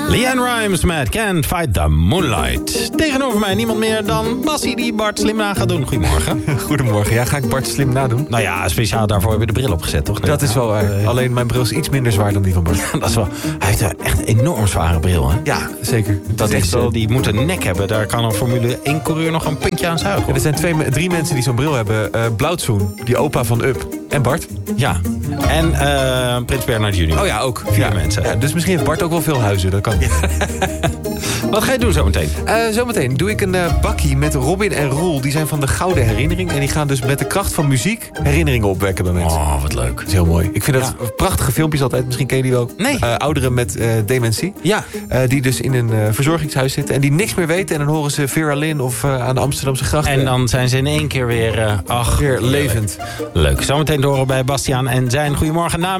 LeAnn Rimes met Can't Fight the Moonlight. Tegenover mij niemand meer dan Bassie die Bart slim na gaat doen. Goedemorgen. Goedemorgen. Ja, ga ik Bart slim nadoen? Nou ja, speciaal daarvoor heb je de bril opgezet, toch? Dat is wel waar. Alleen mijn bril is iets minder zwaar dan die van Bart. Dat is wel. Hij heeft echt een enorm zware bril, hè? Ja, zeker. Dat is, die moet een nek hebben. Daar kan een Formule 1-coureur nog een puntje aan zuigen. Ja, er zijn 3 mensen die zo'n bril hebben. Blauwtsoen, die opa van Up. En Bart. Ja. En Prins Bernhard Jr. Oh ja, ook. 4 mensen. Ja, dus misschien heeft Bart ook wel veel huizen. Dat kan. Wat ga je doen zometeen? Zometeen doe ik een bakkie met Robin en Roel. Die zijn van de Gouden Herinnering. En die gaan dus met de kracht van muziek herinneringen opwekken bij mensen. Oh, wat leuk. Dat is heel mooi. Ik vind dat prachtige filmpjes altijd. Misschien ken je die wel. Nee. Ouderen met dementie. Ja. Die dus in een verzorgingshuis zitten. En die niks meer weten. En dan horen ze Vera Lynn of aan de Amsterdamse gracht. En dan zijn ze in één keer weer... weer levend. Leuk. Zometeen door bij Bastiaan en zijn Goedemorgen naam.